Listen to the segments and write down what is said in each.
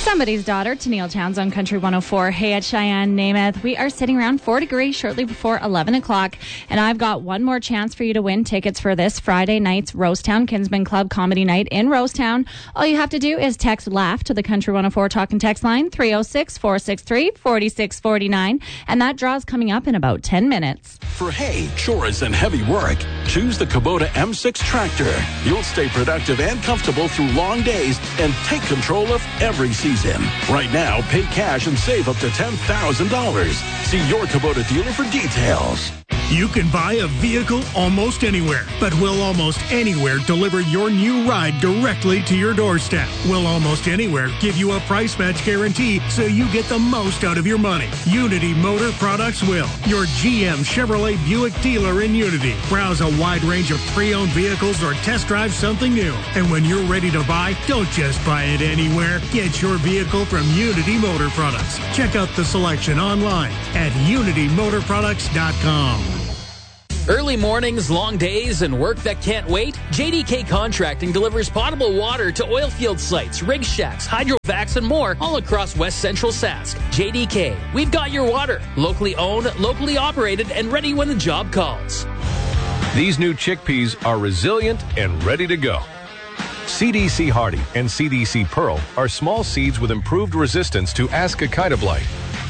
Somebody's Daughter to Neil Towns on Country 104. Hey, at Cheyenne, Namath. We are sitting around 4 degrees shortly before 11 o'clock, and I've got one more chance for you to win tickets for this Friday night's Rosetown Kinsman Club Comedy Night in Rosetown. All you have to do is text LAUGH to the Country 104 talk and text line 306-463-4649, and that draw's coming up in about 10 minutes. For hay, chores, and heavy work, choose the Kubota M6 tractor. You'll stay productive and comfortable through long days and take control of every season. Right now, pay cash and save up to $10,000. See your Kubota dealer for details. You can buy a vehicle almost anywhere, but Will Almost Anywhere deliver your new ride directly to your doorstep. Will Almost Anywhere give you a price match guarantee so you get the most out of your money. Unity Motor Products will. Your GM Chevrolet Buick dealer in Unity. Browse a wide range of pre-owned vehicles or test drive something new. And when you're ready to buy, don't just buy it anywhere. Get your vehicle from Unity Motor Products. Check out the selection online at unitymotorproducts.com. Early mornings, long days, and work that can't wait? JDK Contracting delivers potable water to oil field sites, rig shacks, hydrovacs, and more all across West Central Sask. JDK, we've got your water. Locally owned, locally operated, and ready when the job calls. These new chickpeas are resilient and ready to go. CDC Hardy and CDC Pearl are small seeds with improved resistance to Ascochyta blight.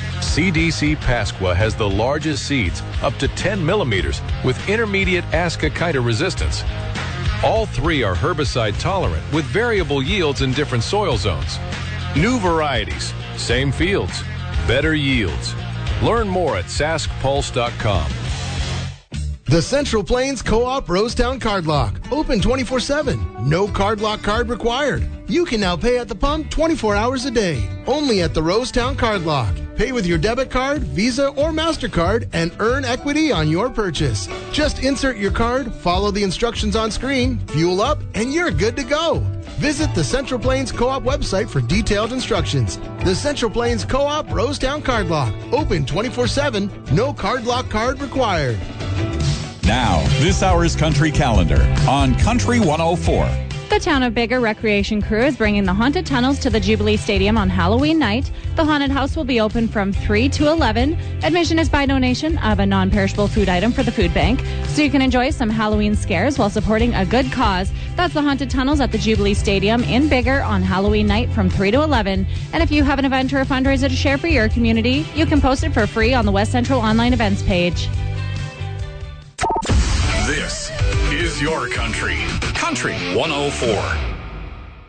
CDC Pasqua has the largest seeds, up to 10 millimeters, with intermediate Ascochyta resistance. All three are herbicide tolerant with variable yields in different soil zones. New varieties, same fields, better yields. Learn more at saskpulse.com. The Central Plains Co-op Rosetown Card Lock. Open 24/7. No card lock card required. You can now pay at the pump 24 hours a day. Only at the Rosetown Card Lock. Pay with your debit card, Visa, or MasterCard and earn equity on your purchase. Just insert your card, follow the instructions on screen, fuel up, and you're good to go. Visit the Central Plains Co-op website for detailed instructions. The Central Plains Co-op Rosetown Card Lock. Open 24/7. No card lock card required. Now, this hour's Country Calendar on Country 104. The Town of Bigger Recreation Crew is bringing the Haunted Tunnels to the Jubilee Stadium on Halloween night. The Haunted House will be open from 3 to 11. Admission is by donation of a non-perishable food item for the food bank, so you can enjoy some Halloween scares while supporting a good cause. That's the Haunted Tunnels at the Jubilee Stadium in Bigger on Halloween night from 3 to 11. And if you have an event or a fundraiser to share for your community, you can post it for free on the West Central Online Events page. This is your country. Country 104.